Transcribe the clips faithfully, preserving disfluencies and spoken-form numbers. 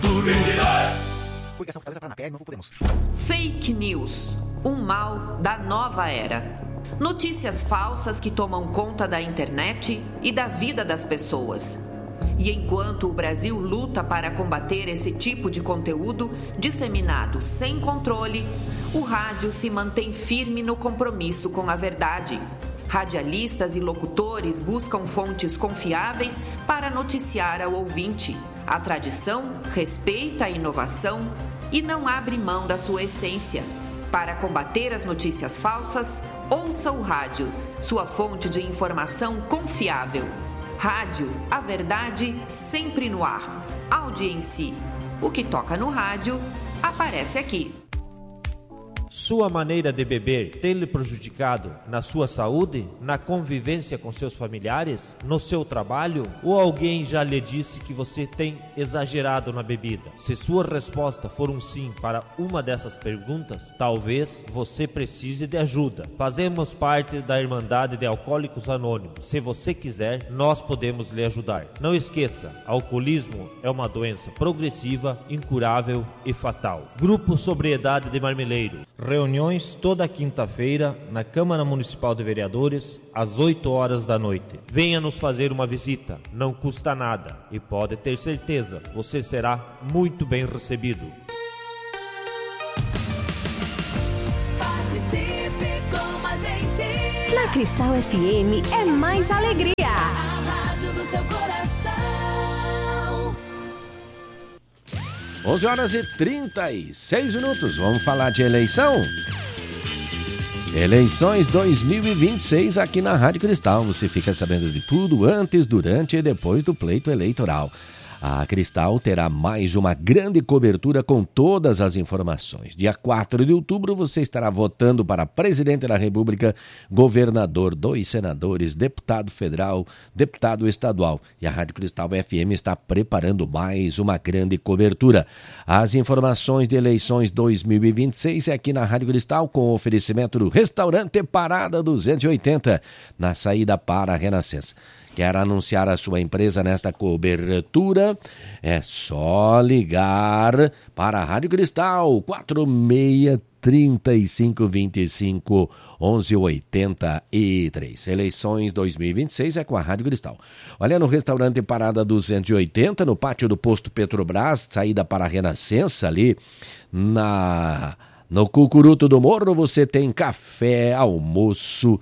Coligação Fortaleza Paraná, P R, Novo Podemos. Fake news, um mal da nova era. Notícias falsas que tomam conta da internet e da vida das pessoas. E enquanto o Brasil luta para combater esse tipo de conteúdo disseminado sem controle, o rádio se mantém firme no compromisso com a verdade. Radialistas e locutores buscam fontes confiáveis para noticiar ao ouvinte. A tradição respeita a inovação e não abre mão da sua essência. Para combater as notícias falsas, ouça o rádio, sua fonte de informação confiável. Rádio, a verdade sempre no ar. Audiência. O que toca no rádio, aparece aqui. Sua maneira de beber tem lhe prejudicado na sua saúde, na convivência com seus familiares, no seu trabalho? Ou alguém já lhe disse que você tem exagerado na bebida? Se sua resposta for um sim para uma dessas perguntas, talvez você precise de ajuda. Fazemos parte da Irmandade de Alcoólicos Anônimos. Se você quiser, nós podemos lhe ajudar. Não esqueça, alcoolismo é uma doença progressiva, incurável e fatal. Grupo Sobriedade de Marmeleiro. Reuniões toda quinta-feira na Câmara Municipal de Vereadores, às oito horas da noite. Venha nos fazer uma visita, não custa nada e pode ter certeza, você será muito bem recebido. Participe com a gente. Na Cristal F M é mais alegria. A rádio do seu coração. onze horas e trinta e seis minutos. Vamos falar de eleição? Eleições dois mil e vinte e seis aqui na Rádio Cristal. Você fica sabendo de tudo antes, durante e depois do pleito eleitoral. A Cristal terá mais uma grande cobertura com todas as informações. Dia quatro de outubro você estará votando para presidente da República, governador, dois senadores, deputado federal, deputado estadual. E a Rádio Cristal F M está preparando mais uma grande cobertura. As informações de eleições dois mil e vinte e seis é aqui na Rádio Cristal com oferecimento do Restaurante Parada duzentos e oitenta, na saída para a Renascença. Quer anunciar a sua empresa nesta cobertura? É só ligar para a Rádio Cristal quatro seis três cinco, dois cinco, onze oitenta e três. Eleições dois mil e vinte e seis é com a Rádio Cristal. Olha, no Restaurante Parada duzentos e oitenta, no pátio do Posto Petrobras, saída para a Renascença, ali na... No Cucuruto do Morro você tem café, almoço,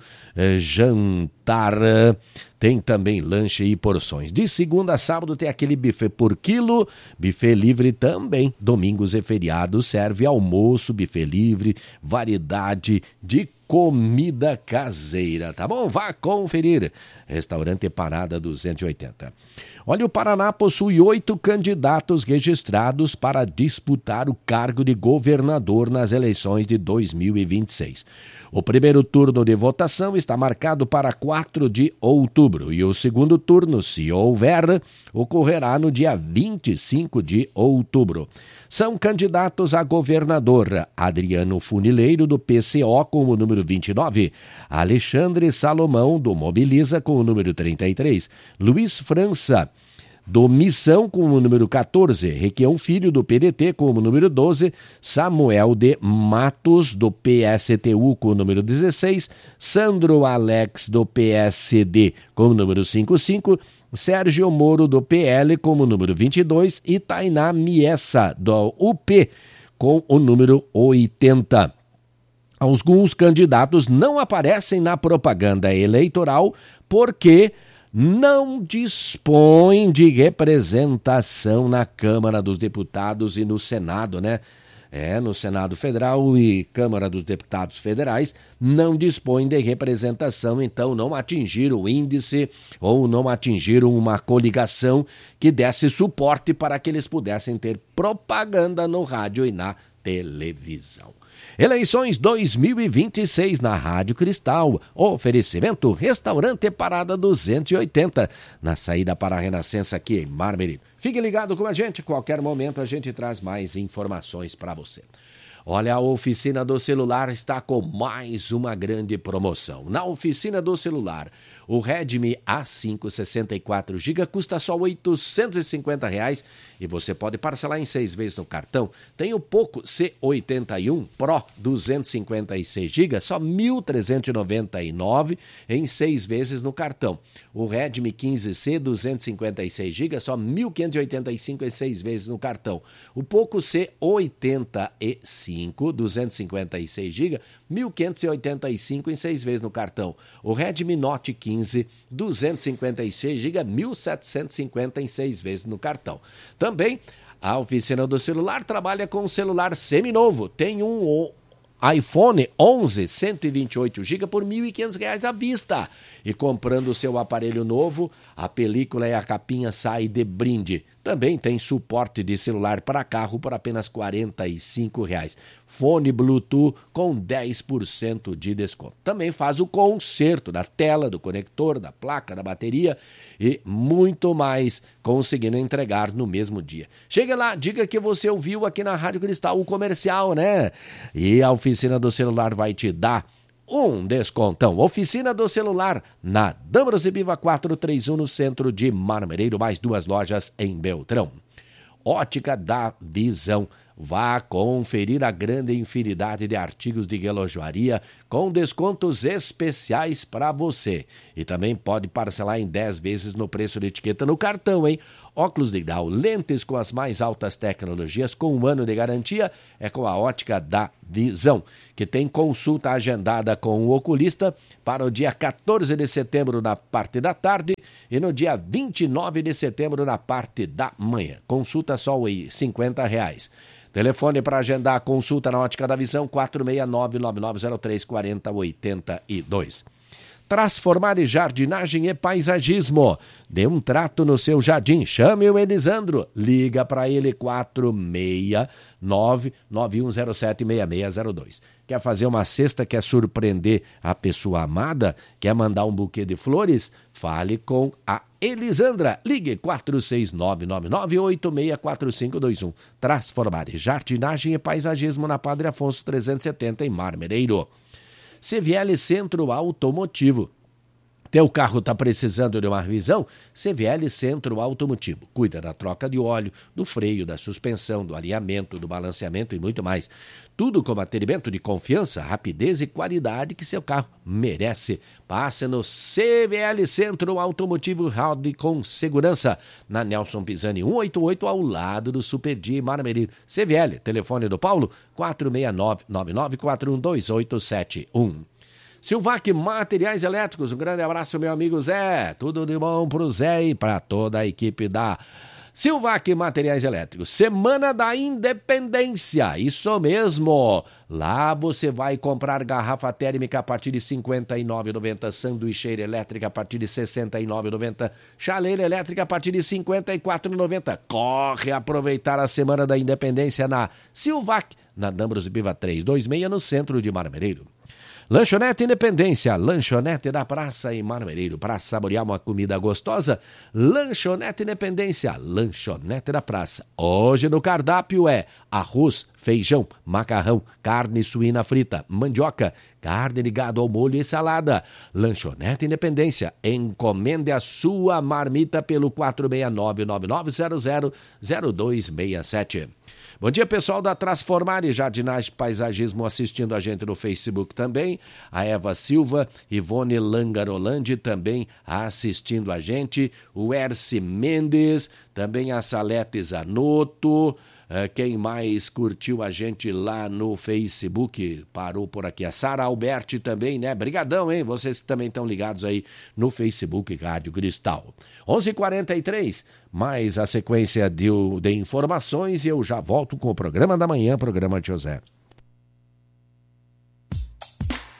jantar, tem também lanche e porções. De segunda a sábado tem aquele buffet por quilo, buffet livre também. Domingos e feriados serve almoço, buffet livre, variedade de comida caseira, tá bom? Vá conferir. Restaurante Parada duzentos e oitenta. Olha, o Paraná possui oito candidatos registrados para disputar o cargo de governador nas eleições de dois mil e vinte e seis. O primeiro turno de votação está marcado para quatro de outubro e o segundo turno, se houver, ocorrerá no dia vinte e cinco de outubro. São candidatos a governador Adriano Funileiro, do P C O, com o número vinte e nove, Alexandre Salomão, do Mobiliza, com o número trinta e três, Luiz França, do Missão, com o número catorze, Requião Filho, do P D T, com o número doze, Samuel de Matos, do P S T U, com o número dezesseis, Sandro Alex, do P S D, com o número cinquenta e cinco, Sérgio Moro, do P L, com o número vinte e dois, e Tainá Miessa, do U P, com o número oitenta. Alguns candidatos não aparecem na propaganda eleitoral porque não dispõe de representação na Câmara dos Deputados e no Senado, né? É, no Senado Federal e Câmara dos Deputados Federais não dispõem de representação, então não atingiram o índice ou não atingiram uma coligação que desse suporte para que eles pudessem ter propaganda no rádio e na televisão. Eleições dois mil e vinte e seis na Rádio Cristal. Oferecimento Restaurante Parada duzentos e oitenta, na saída para a Renascença aqui em Marmeri. Fique ligado com a gente, qualquer momento a gente traz mais informações para você. Olha, a Oficina do Celular está com mais uma grande promoção. Na Oficina do Celular, o Redmi A cinco sessenta e quatro gigabytes custa só oitocentos e cinquenta reais e você pode parcelar em seis vezes no cartão. Tem o Poco C oitenta e um Pro duzentos e cinquenta e seis gigabytes, só mil trezentos e noventa e nove reais em seis vezes no cartão. O Redmi quinze C duzentos e cinquenta e seis gigabytes, só mil quinhentos e oitenta e cinco reais em seis vezes no cartão. O Poco C oitenta e cinco duzentos e cinquenta e seis gigabytes, mil quinhentos e oitenta e cinco reais em seis vezes no cartão. O Redmi Note quinze duzentos e cinquenta e seis gigabytes, mil setecentos e cinquenta reais em seis vezes no cartão. Também a Oficina do Celular trabalha com um celular seminovo. Tem um iPhone onze cento e vinte e oito gigabytes por mil e quinhentos reais à vista. E comprando o seu aparelho novo, a película e a capinha saem de brinde. Também tem suporte de celular para carro por apenas quarenta e cinco reais. Fone Bluetooth com dez por cento de desconto. Também faz o conserto da tela, do conector, da placa, da bateria e muito mais, conseguindo entregar no mesmo dia. Chega lá, diga que você ouviu aqui na Rádio Cristal o comercial, né? E a Oficina do Celular vai te dar um descontão. Oficina do Celular na Dâmaros e Piva quatrocentos e trinta e um no centro de Marmereiro, mais duas lojas em Beltrão. Ótica da Visão. Vá conferir a grande infinidade de artigos de relojoaria com descontos especiais para você. E também pode parcelar em dez vezes no preço de etiqueta no cartão, hein? Óculos de grau, lentes com as mais altas tecnologias, com um ano de garantia, é com a Ótica da Visão, que tem consulta agendada com o oculista para o dia quatorze de setembro na parte da tarde e no dia vinte e nove de setembro na parte da manhã. Consulta só cinquenta reais. Telefone para agendar a consulta na Ótica da Visão, quatro seis nove, nove nove zero três, quatro zero oito dois. Transformar em jardinagem e paisagismo. Dê um trato no seu jardim. Chame o Elisandro. Liga para ele quatro seis nove, nove um zero sete, seis seis zero dois. Quer fazer uma cesta, quer surpreender a pessoa amada? Quer mandar um buquê de flores? Fale com a Elisandra. Ligue quatro seis nove, nove nove oito seis quatro cinco dois um. Transformar em jardinagem e paisagismo na Padre Afonso trezentos e setenta em Marmereiro. C V L Centro Automotivo. Teu carro está precisando de uma revisão? C V L Centro Automotivo. Cuida da troca de óleo, do freio, da suspensão, do alinhamento, do balanceamento e muito mais. Tudo com atendimento de confiança, rapidez e qualidade que seu carro merece. Passe no C V L Centro Automotivo, route com segurança. Na Nelson Pisani cento e oitenta e oito, ao lado do Super Dia Marmereiro. C V L, telefone do Paulo, quatro seis nove, nove nove quatro um dois oito sete um. Silvac Materiais Elétricos, um grande abraço, meu amigo Zé. Tudo de bom pro Zé e para toda a equipe da Silvac Materiais Elétricos. Semana da Independência, isso mesmo. Lá você vai comprar garrafa térmica a partir de cinquenta e nove reais e noventa centavos, sanduicheira elétrica a partir de sessenta e nove reais e noventa centavos, chaleira elétrica a partir de cinquenta e quatro reais e noventa centavos. Corre aproveitar a Semana da Independência na Silvac, na Dâmaros e Piva trezentos e vinte e seis, no centro de Marmereiro. Lanchonete Independência, lanchonete da praça em Marmereiro. Para saborear uma comida gostosa, Lanchonete Independência, lanchonete da praça. Hoje no cardápio é arroz, feijão, macarrão, carne suína frita, mandioca, carne de gado ao molho e salada. Lanchonete Independência, encomende a sua marmita pelo quatro seis nove, nove nove zero zero, zero dois seis sete. Bom dia, pessoal da Transformar e Jardinagem Paisagismo assistindo a gente no Facebook também. A Eva Silva, Ivone Langarolandi também assistindo a gente. O Erci Mendes, também a Salete Zanotto. Quem mais curtiu a gente lá no Facebook, parou por aqui. A Sara Alberti também, né? Brigadão, hein? Vocês que também estão ligados aí no Facebook Rádio Cristal. onze e quarenta e três, mais a sequência de, de informações e eu já volto com o programa da manhã, programa de José.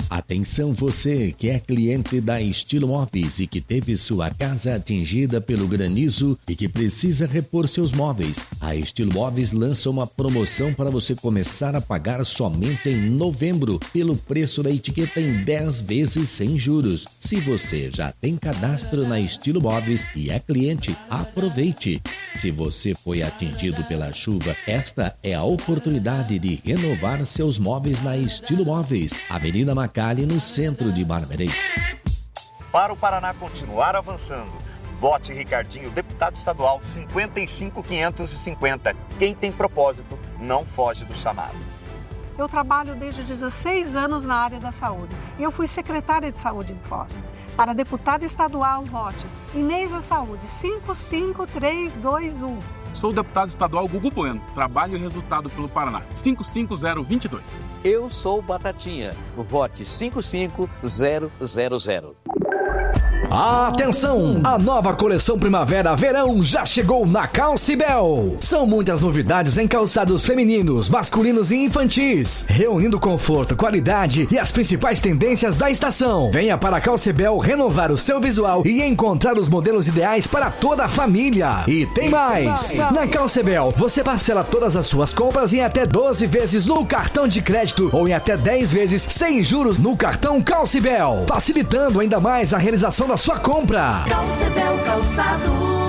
Atenção você que é cliente da Estilo Móveis e que teve sua casa atingida pelo granizo e que precisa repor seus móveis. A Estilo Móveis lança uma promoção para você começar a pagar somente em novembro, pelo preço da etiqueta em dez vezes sem juros. Se você já tem cadastro na Estilo Móveis e é cliente, aproveite. Se você foi atingido pela chuva, esta é a oportunidade de renovar seus móveis na Estilo Móveis, Avenida Macau, ali no centro de Marmereiro. Para o Paraná continuar avançando, vote Ricardinho, deputado estadual cinquenta e cinco quinhentos e cinquenta. Quem tem propósito não foge do chamado. Eu trabalho desde dezesseis anos na área da saúde. Eu fui secretária de saúde em Foz. Para deputado estadual, vote Inês da Saúde, cinco cinco três dois um. Sou o deputado estadual Gugu Bueno. Trabalho e resultado pelo Paraná. cinco cinco zero dois dois. Eu sou Batatinha. Vote cinco cinco zero zero zero. Atenção! A nova coleção Primavera-Verão já chegou na Calcibel. São muitas novidades em calçados femininos, masculinos e infantis, reunindo conforto, qualidade e as principais tendências da estação. Venha para a Calcibel renovar o seu visual e encontrar os modelos ideais para toda a família. E tem mais! Na Calcibel, você parcela todas as suas compras em até doze vezes no cartão de crédito ou em até dez vezes sem juros no cartão Calcibel, facilitando ainda mais a realização da sua compra. Calcibel Calçados.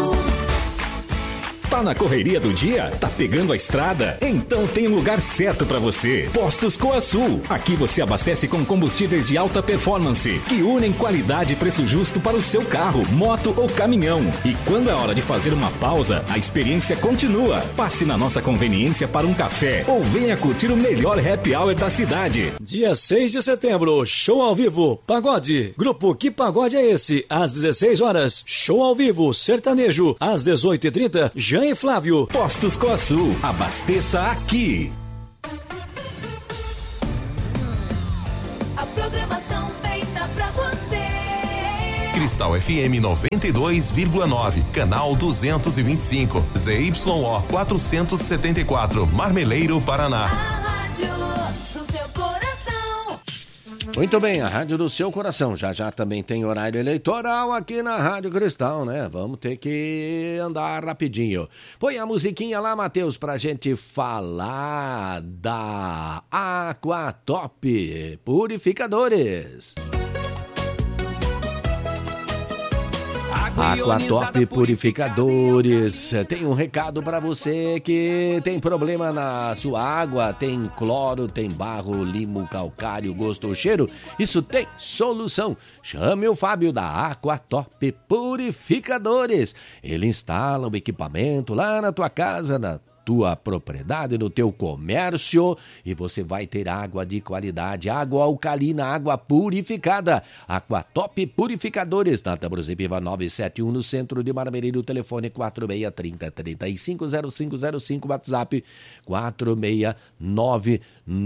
Tá na correria do dia? Tá pegando a estrada? Então tem um lugar certo para você. Postos Coasul. Aqui você abastece com combustíveis de alta performance, que unem qualidade e preço justo para o seu carro, moto ou caminhão. E quando é hora de fazer uma pausa, a experiência continua. Passe na nossa conveniência para um café ou venha curtir o melhor happy hour da cidade. Dia seis de setembro, show ao vivo, pagode. Grupo Que Pagode é Esse? Às dezesseis horas, show ao vivo, sertanejo. Às dezoito e trinta, Jean e Flávio. Postos Coasul, abasteça aqui. A programação feita pra você. Cristal F M noventa e dois vírgula nove, canal duzentos e vinte e cinco, Z Y O quatrocentos e setenta e quatro, Marmeleiro, Paraná. A rádio do seu coração. Muito bem, a rádio do seu coração. Já já também tem horário eleitoral aqui na Rádio Cristal, né? Vamos ter que andar rapidinho. Põe a musiquinha lá, Matheus, pra gente falar da Aquatop Purificadores. Aquatop Purificadores tem um recado para você que tem problema na sua água, tem cloro, tem barro, limo, calcário, gosto ou cheiro. Isso tem solução. Chame o Fábio da Aquatop Purificadores. Ele instala o equipamento lá na tua casa, na tua propriedade, no teu comércio, e você vai ter água de qualidade, água alcalina, água purificada. Aquatop Purificadores, na Taburuzipiva nove sete um, no centro de Marmeleiro, telefone quatro seis três zero, três cinco zero cinco zero cinco, WhatsApp quatro seis nove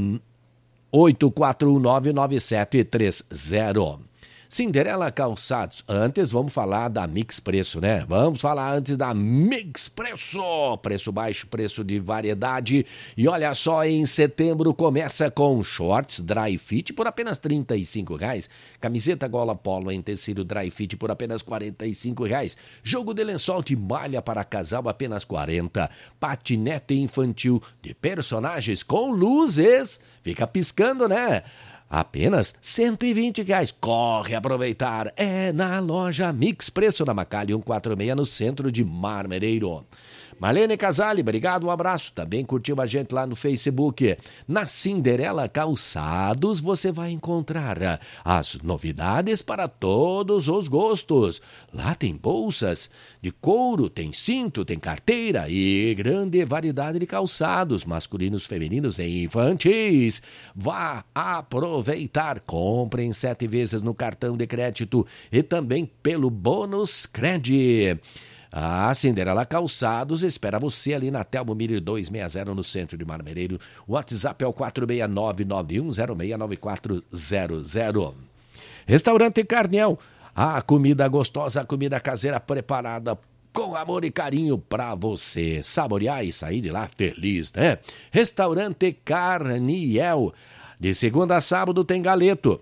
oito quatro um nove nove sete três zero. Cinderela Calçados. Antes vamos falar da Mix Preço, né? Vamos falar antes da Mix Preço. Preço baixo, preço de variedade. E olha só, em setembro começa com shorts Dry Fit por apenas trinta e cinco reais. Camiseta gola polo em tecido Dry Fit por apenas quarenta e cinco reais. Jogo de lençol de malha para casal apenas quarenta. Patinete infantil de personagens com luzes. Fica piscando, né? Apenas cento e vinte reais. Corre aproveitar. É na loja Mix Preço, na Macalli cento e quarenta e seis, no centro de Marmereiro. Marlene Casale, obrigado, um abraço. Também curtiu a gente lá no Facebook. Na Cinderela Calçados você vai encontrar as novidades para todos os gostos. Lá tem bolsas de couro, tem cinto, tem carteira e grande variedade de calçados masculinos, femininos e infantis. Vá aproveitar. Compre em sete vezes no cartão de crédito e também pelo bônus Cred. A Cinderela Calçados espera você ali na Telmo Miller duzentos e sessenta, no centro de Marmereiro. O WhatsApp é o quatro seis nove nove um zero seis nove quatro zero zero. Restaurante Carniel. A comida gostosa, a comida caseira preparada com amor e carinho para você saborear e sair de lá feliz, né? Restaurante Carniel. De segunda a sábado tem galeto.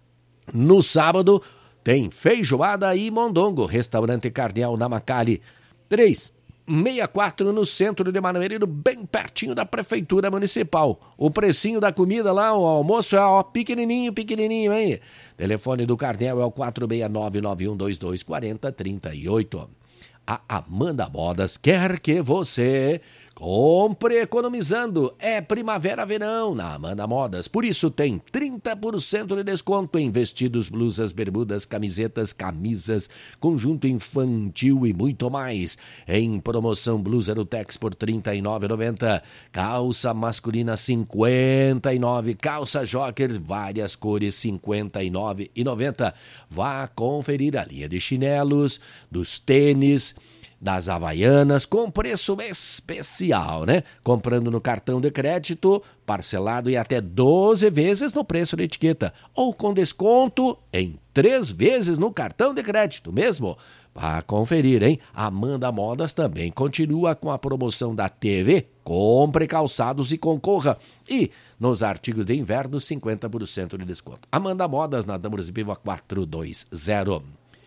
No sábado tem feijoada e mondongo. Restaurante Cardeal na Macali. três sessenta e quatro no centro de Marmeleiro, bem pertinho da Prefeitura Municipal. O precinho da comida lá, o almoço é ó, pequenininho, pequenininho, hein? Telefone do Cardeal é o quatro seis nove, nove um dois dois, quatro zero três oito. A Amanda Modas quer que você compre economizando. É primavera-verão na Amanda Modas. Por isso tem trinta por cento de desconto em vestidos, blusas, bermudas, camisetas, camisas, conjunto infantil e muito mais. Em promoção, blusa Arutex por trinta e nove reais e noventa centavos. Calça masculina cinquenta e nove reais. Calça Joker, várias cores, cinquenta e nove reais e noventa centavos. Vá conferir a linha de chinelos, dos tênis, das Havaianas, com preço especial, né? Comprando no cartão de crédito, parcelado em até doze vezes no preço da etiqueta, ou com desconto em três vezes no cartão de crédito mesmo. Para conferir, hein? Amanda Modas também continua com a promoção da T V. Compre calçados e concorra. E nos artigos de inverno, cinquenta por cento de desconto. Amanda Modas, na Damaros e Piva quatrocentos e vinte.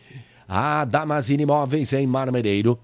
A Damazini Imóveis em Marmereiro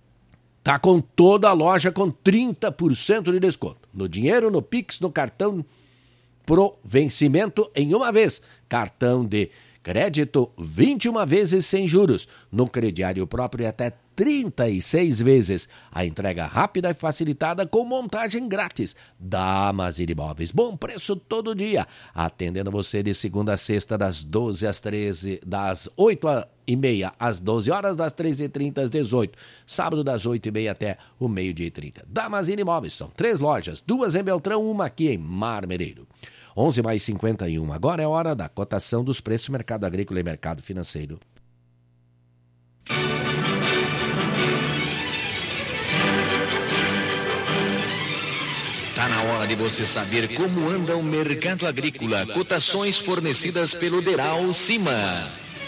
tá com toda a loja com trinta por cento de desconto. No dinheiro, no Pix, no cartão pro vencimento em uma vez. Cartão de crédito vinte e uma vezes sem juros. No crediário próprio até trinta e seis vezes. A entrega rápida e facilitada com montagem grátis. Damazini Imóveis, bom preço todo dia. Atendendo você de segunda a sexta, das doze às treze, das oito e meia às doze horas, das treze e trinta às dezoito. Sábado das oito e meia até o meio-dia e trinta. Damazini Imóveis, são três lojas, duas em Beltrão, uma aqui em Marmereiro. onze mais cinquenta e um. Agora é hora da cotação dos preços do mercado agrícola e mercado financeiro. Tá na hora de você saber como anda o mercado agrícola. Cotações fornecidas pelo Deral Cima.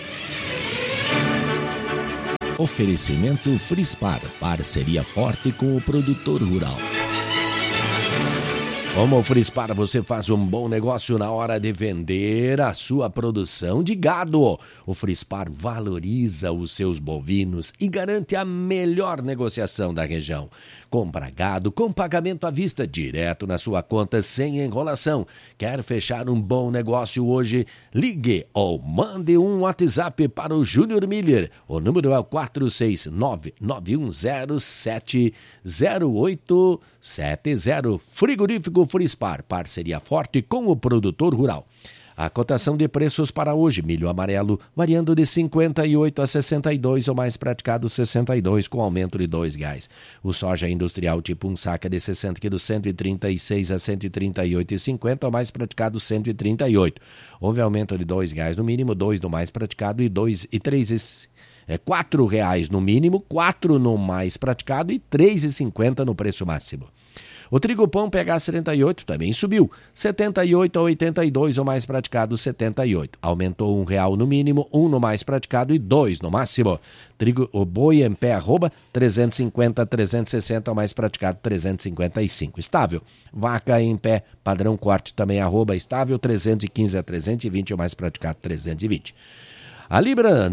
Oferecimento Frispar, parceria forte com o produtor rural. Como o Frispar, você faz um bom negócio na hora de vender a sua produção de gado. O Frispar valoriza os seus bovinos e garante a melhor negociação da região. Compra gado com pagamento à vista, direto na sua conta, sem enrolação. Quer fechar um bom negócio hoje? Ligue ou mande um WhatsApp para o Júnior Miller. O número é o quatro seis nove, nove um zero sete, zero oito sete zero. Frigorífico Frispar, parceria forte com o produtor rural. A cotação de preços para hoje, milho amarelo variando de cinquenta e oito a sessenta e dois, ou mais praticado sessenta e dois, com aumento de dois reais. O soja industrial tipo um saca de sessenta quilos, cento e trinta e seis a cento e trinta e oito e cinquenta, ou mais praticado cento e trinta e oito. Houve aumento de dois reais no mínimo, dois no mais praticado e dois e três é quatro reais no mínimo, quatro no mais praticado e três e cinquenta no preço máximo. O trigo pão P H setenta e oito também subiu, setenta e oito a oitenta e dois, o mais praticado setenta e oito. Aumentou um real no mínimo, um no mais praticado e dois no máximo. Trigo, o boi em pé arroba trezentos e cinquenta a trezentos e sessenta, o mais praticado trezentos e cinquenta e cinco. Estável. Vaca em pé padrão corte também arroba estável trezentos e quinze a trezentos e vinte, o mais praticado trezentos e vinte. A libra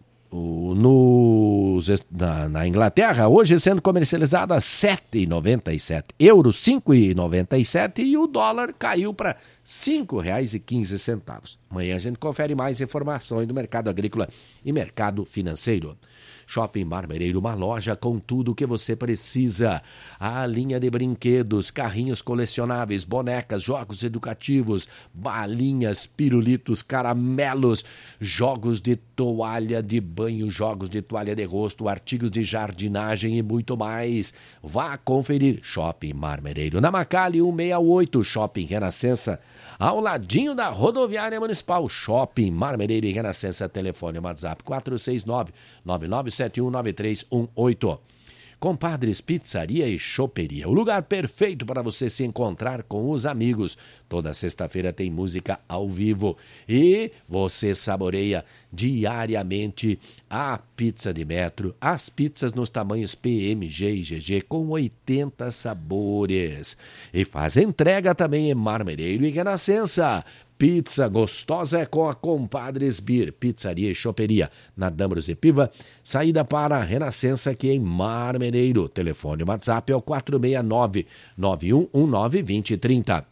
No, na, na Inglaterra, hoje sendo comercializada a sete reais e noventa e sete, euros cinco reais e noventa e sete, e o dólar caiu para cinco reais e quinze centavos. Amanhã a gente confere mais informações do mercado agrícola e mercado financeiro. Shopping Marmereiro, uma loja com tudo o que você precisa. A linha de brinquedos, carrinhos colecionáveis, bonecas, jogos educativos, balinhas, pirulitos, caramelos, jogos de toalha de banho, jogos de toalha de rosto, artigos de jardinagem e muito mais. Vá conferir. Shopping Marmereiro, na Macali cento e sessenta e oito, Shopping Renascença, ao ladinho da rodoviária municipal. Shopping Marmereiro e Renascença. Telefone WhatsApp quatro seis nove, nove nove sete um, nove três um oito. Compadres Pizzaria e Choperia, o lugar perfeito para você se encontrar com os amigos. Toda sexta-feira tem música ao vivo e você saboreia diariamente a pizza de metro, as pizzas nos tamanhos P M, G e G G com oitenta sabores. E faz entrega também em Marmereiro e Renascença. Pizza gostosa é com a Compadres Beer, Pizzaria e Choperia, na Dambros e Piva, saída para a Renascença aqui em Marmereiro. Telefone WhatsApp é o quatro seis nove, nove um um nove, dois zero três zero.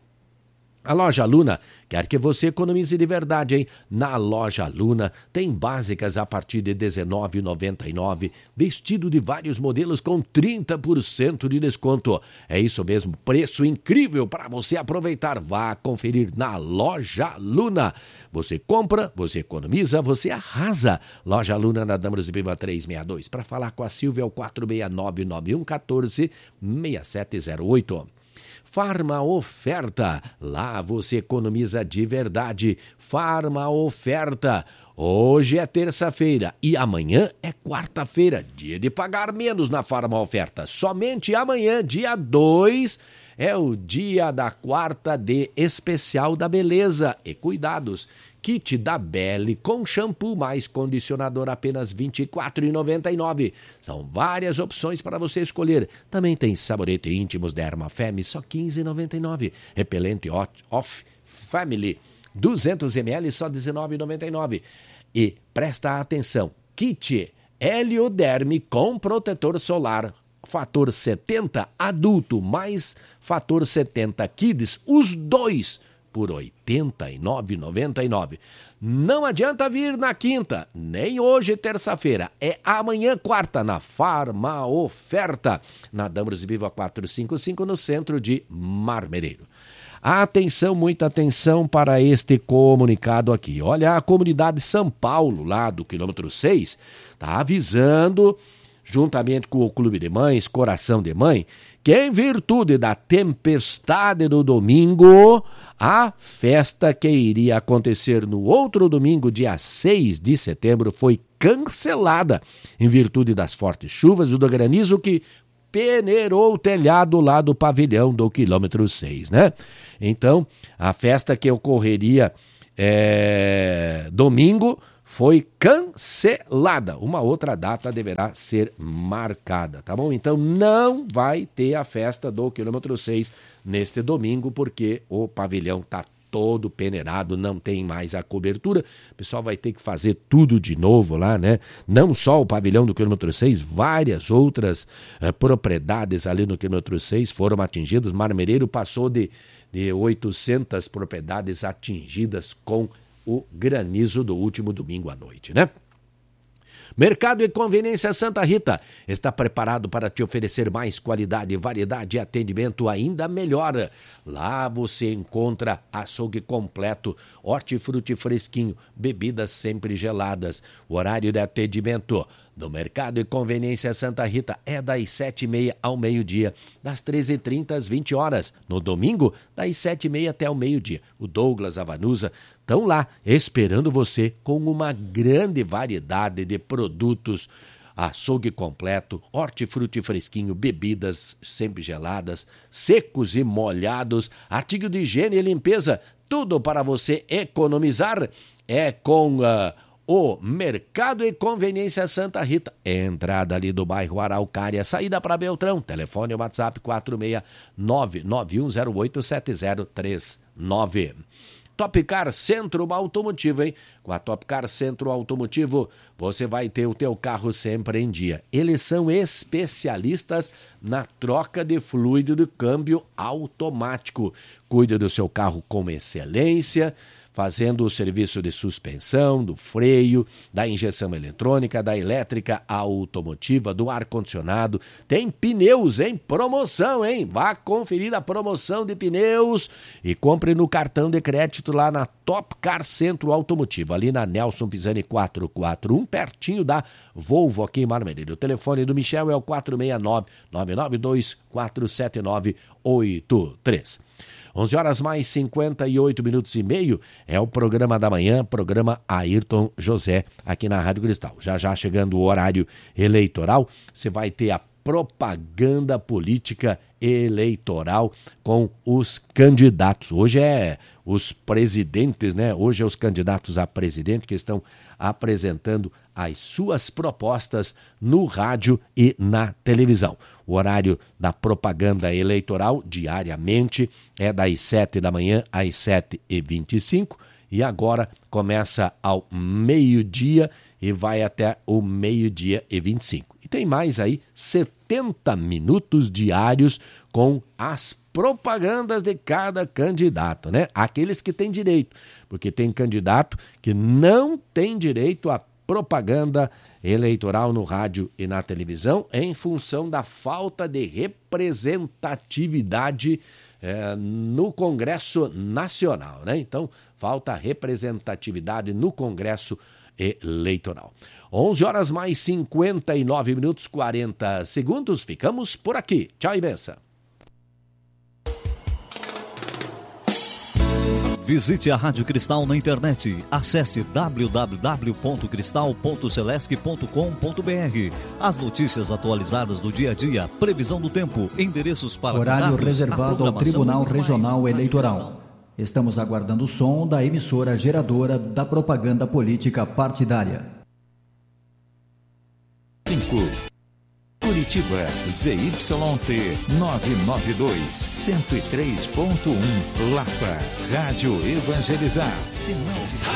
A Loja Luna quer que você economize de verdade, hein? Na Loja Luna tem básicas a partir de dezenove reais e noventa e nove centavos, vestido de vários modelos com trinta por cento de desconto. É isso mesmo, preço incrível para você aproveitar. Vá conferir na Loja Luna. Você compra, você economiza, você arrasa. Loja Luna na Dambros e Piva trezentos e sessenta e dois. Para falar com a Silvia é o quatro seis nove, nove um um quatro, seis sete zero oito. Farma Oferta, lá você economiza de verdade. Farma Oferta, hoje é terça-feira e amanhã é quarta-feira, dia de pagar menos na Farma Oferta. Somente amanhã, dia dois, é o dia da quarta de especial da beleza e cuidados. Kit da Belle com shampoo mais condicionador apenas vinte e quatro reais e noventa e nove centavos. São várias opções para você escolher. Também tem sabonete íntimos Derma Femme, só quinze reais e noventa e nove centavos. Repelente Off Family, duzentos mililitros, só dezenove reais e noventa e nove centavos. E presta atenção, kit Helioderme com protetor solar, fator setenta adulto mais fator setenta Kids, os dois por oitenta e nove reais e noventa e nove centavos. Não adianta vir na quinta, nem hoje, terça-feira. É amanhã, quarta, na Farma Oferta, na Dambros e Piva quatrocentos e cinquenta e cinco, no centro de Marmereiro. Atenção, muita atenção para este comunicado aqui. Olha, a comunidade São Paulo, lá do quilômetro seis, está avisando, juntamente com o Clube de Mães, Coração de Mãe, que em virtude da tempestade do domingo, a festa que iria acontecer no outro domingo, dia seis de setembro, foi cancelada em virtude das fortes chuvas e do granizo que peneirou o telhado lá do pavilhão do quilômetro seis, né? Então, a festa que ocorreria é, domingo foi cancelada. Uma outra data deverá ser marcada, tá bom? Então não vai ter a festa do quilômetro seis neste domingo, porque o pavilhão está todo peneirado, não tem mais a cobertura. O pessoal vai ter que fazer tudo de novo lá, né? Não só o pavilhão do quilômetro seis, várias outras eh, propriedades ali no quilômetro seis foram atingidas. Marmereiro passou de, de oitocentas propriedades atingidas com o granizo do último domingo à noite, né? Mercado e Conveniência Santa Rita está preparado para te oferecer mais qualidade, variedade e atendimento ainda melhor. Lá você encontra açougue completo, hortifruti fresquinho, bebidas sempre geladas. O horário de atendimento do Mercado e Conveniência Santa Rita é das sete e meia ao meio-dia, das treze e trinta às vinte horas. No domingo, das sete e meia até o meio-dia. O Douglas, a Vanusa estão lá esperando você com uma grande variedade de produtos, açougue completo, hortifruti fresquinho, bebidas sempre geladas, secos e molhados, artigo de higiene e limpeza, tudo para você economizar. É com uh, o Mercado e Conveniência Santa Rita, entrada ali do bairro Araucária, saída para Beltrão. Telefone WhatsApp quatro seis nove, nove um zero oito, sete zero três nove. Topcar Centro Automotivo, hein? Com a Topcar Centro Automotivo, você vai ter o teu carro sempre em dia. Eles são especialistas na troca de fluido de câmbio automático. Cuida do seu carro com excelência, fazendo o serviço de suspensão, do freio, da injeção eletrônica, da elétrica automotiva, do ar-condicionado. Tem pneus em promoção, hein? Vá conferir a promoção de pneus e compre no cartão de crédito lá na Top Car Centro Automotivo, ali na Nelson Pisani quatrocentos e quarenta e um, pertinho da Volvo aqui em Marmereiro. O telefone do Michel é o quatro seis nove, nove nove dois, quatro sete nove, oito três. onze horas mais cinquenta e oito minutos e meio, é o programa da manhã, programa Ayrton José, aqui na Rádio Cristal. Já já chegando o horário eleitoral, você vai ter a propaganda política eleitoral com os candidatos. Hoje é os presidentes, né? Hoje é os candidatos a presidente que estão apresentando as suas propostas no rádio e na televisão. O horário da propaganda eleitoral diariamente é das sete da manhã às sete e vinte e cinco e agora começa ao meio-dia e vai até o meio-dia e vinte e cinco. E tem mais aí setenta minutos diários com as propagandas de cada candidato, né? Aqueles que têm direito, porque tem candidato que não tem direito a propaganda eleitoral no rádio e na televisão em função da falta de representatividade eh, no Congresso Nacional, né? Então, falta representatividade no Congresso Eleitoral. onze horas mais cinquenta e nove minutos, quarenta segundos. Ficamos por aqui. Tchau e benção. Visite a Rádio Cristal na internet. Acesse w w w ponto cristal ponto celesc ponto com ponto b r. As notícias atualizadas do dia a dia, previsão do tempo, endereços para horário contatos, reservado ao Tribunal Regional Eleitoral. Estamos aguardando o som da emissora geradora da propaganda política partidária. cinco. Curitiba, Z Y T novecentos e noventa e dois, cento e três ponto um, Lapa, Rádio Evangelizar. Sinal de